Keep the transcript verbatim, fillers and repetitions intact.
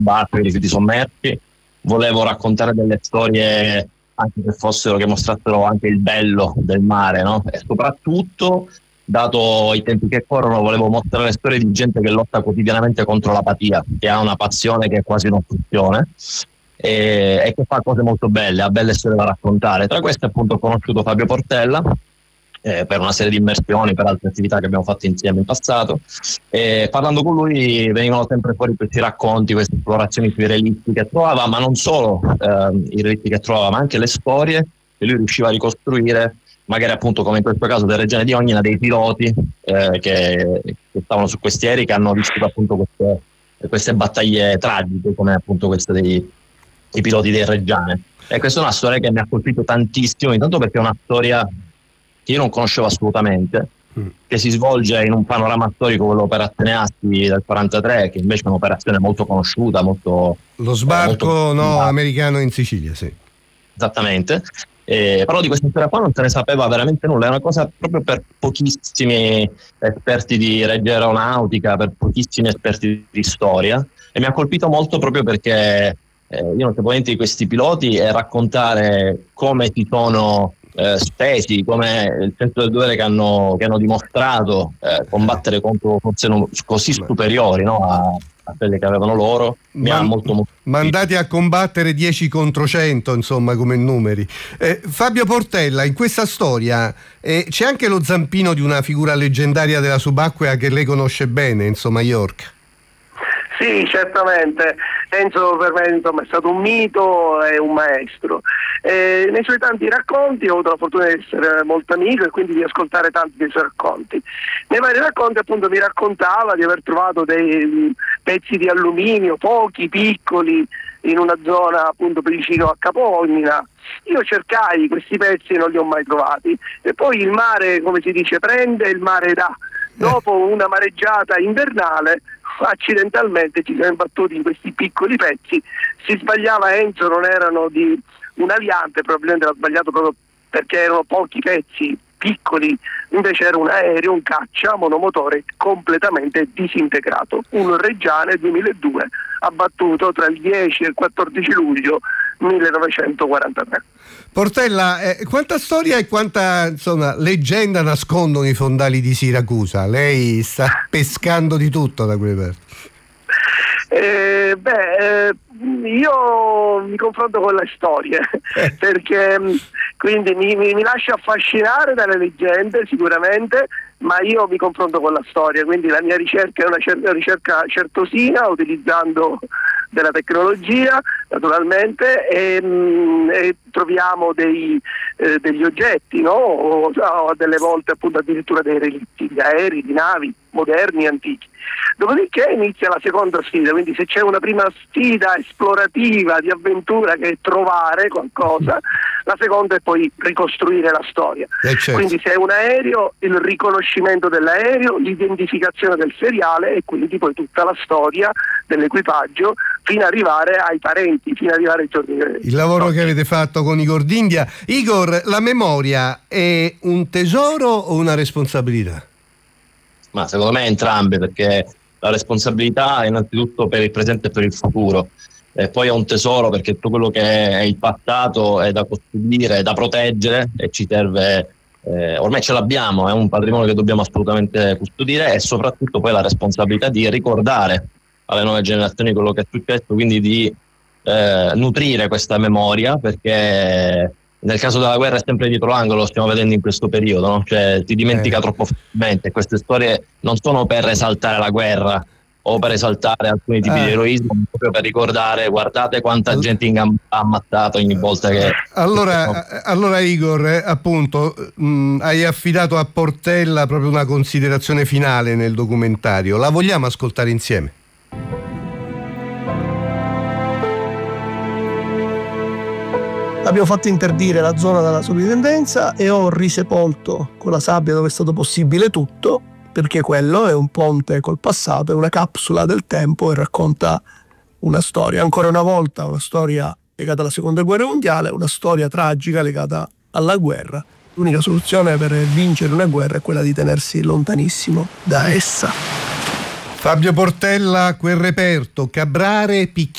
barche, i rifiuti sommersi. Volevo raccontare delle storie anche che fossero, che mostrassero anche il bello del mare, no? E soprattutto, dato i tempi che corrono, volevo mostrare le storie di gente che lotta quotidianamente contro l'apatia, che ha una passione che è quasi un'ossessione e, e che fa cose molto belle, ha belle storie da raccontare. Tra queste appunto ho conosciuto Fabio Portella eh, per una serie di immersioni, per altre attività che abbiamo fatto insieme in passato, e parlando con lui venivano sempre fuori questi racconti, queste esplorazioni sui relitti che trovava, ma non solo eh, i relitti che trovava, ma anche le storie che lui riusciva a ricostruire, magari appunto come in questo caso del Reggiane di Ognina, dei piloti eh, che, che stavano su questi aerei, che hanno vissuto appunto queste, queste battaglie tragiche, come appunto queste dei i piloti del Reggiane. E questa è una storia che mi ha colpito tantissimo, intanto perché è una storia che io non conoscevo assolutamente, mm. che si svolge in un panorama storico, quell'operazione Asti del quarantatré, che invece è un'operazione molto conosciuta, molto... Lo sbarco eh, molto no, americano in Sicilia, sì. Esattamente. Eh, però di questa storia qua non se ne sapeva veramente nulla, è una cosa proprio per pochissimi esperti di regia aeronautica, per pochissimi esperti di storia, e mi ha colpito molto proprio perché eh, io non sapevo niente di questi piloti, e raccontare come si sono eh, spesi, come il senso del dovere che hanno, che hanno dimostrato eh, combattere contro forze non, così superiori, no, a, a quelle che avevano loro, mi Man- ha molto, molto mandati a combattere dieci contro cento, insomma, come numeri. eh, Fabio Portella, in questa storia eh, c'è anche lo zampino di una figura leggendaria della subacquea che lei conosce bene, insomma, York. Sì, certamente. Enzo per me insomma, è stato un mito e un maestro. Eh, nei suoi tanti racconti ho avuto la fortuna di essere molto amico e quindi di ascoltare tanti dei suoi racconti. Nei vari racconti appunto mi raccontava di aver trovato dei um, pezzi di alluminio, pochi, piccoli, in una zona appunto vicino a Capo Ognina. Io cercai questi pezzi e non li ho mai trovati. E poi il mare, come si dice, prende e il mare dà. Dopo una mareggiata invernale accidentalmente ci siamo imbattuti in questi piccoli pezzi. Si sbagliava Enzo, non erano di un aliante, probabilmente l'ha sbagliato proprio perché erano pochi pezzi piccoli, invece era un aereo, un caccia monomotore completamente disintegrato, un Reggiane duemiladue abbattuto tra il dieci e il quattordici luglio millenovecentoquarantatré. Portella, eh, quanta storia e quanta insomma leggenda nascondono i fondali di Siracusa? Lei sta pescando di tutto da quelle parti. Eh, beh, eh, io mi confronto con le storie eh. perché quindi mi, mi, mi lascio affascinare dalle leggende sicuramente, ma io mi confronto con la storia, quindi la mia ricerca è una, cer- una ricerca certosina, utilizzando della tecnologia naturalmente, e, mh, e troviamo dei, eh, degli oggetti, no? o, o delle volte appunto addirittura dei relitti di aerei, di navi moderni e antichi. Dopodiché inizia la seconda sfida, quindi se c'è una prima sfida esplorativa di avventura che è trovare qualcosa, la seconda è poi ricostruire la storia. Eh certo. Quindi se è un aereo, il riconoscimento dell'aereo, l'identificazione del seriale e quindi poi tutta la storia dell'equipaggio fino ad arrivare ai parenti, fino ad arrivare ai giorni. Il lavoro che avete fatto con Igor d'India. Igor, la memoria è un tesoro o una responsabilità? Ma secondo me entrambe, perché la responsabilità è innanzitutto per il presente e per il futuro, e poi è un tesoro perché tutto quello che è il passato è da custodire, è da proteggere, e ci serve, eh, ormai ce l'abbiamo, è un patrimonio che dobbiamo assolutamente custodire, e soprattutto poi la responsabilità di ricordare alle nuove generazioni quello che è successo, quindi di eh, nutrire questa memoria, perché nel caso della guerra è sempre dietro l'angolo, lo stiamo vedendo in questo periodo, no? Cioè ti dimentica eh. troppo facilmente. Queste storie non sono per esaltare la guerra o per esaltare alcuni tipi eh. di eroismo, ma proprio per ricordare, guardate quanta All... gente in ha ammazzato ogni volta che... Allora, allora Igor, eh, appunto, mh, hai affidato a Portella proprio una considerazione finale nel documentario. La vogliamo ascoltare insieme? Abbiamo fatto interdire la zona dalla sovrintendenza e ho risepolto con la sabbia dove è stato possibile tutto, perché quello è un ponte col passato, è una capsula del tempo e racconta una storia, ancora una volta una storia legata alla seconda guerra mondiale, una storia tragica legata alla guerra. L'unica soluzione per vincere una guerra è quella di tenersi lontanissimo da essa. Fabio Portella, quel reperto, Cabrare, Picchiere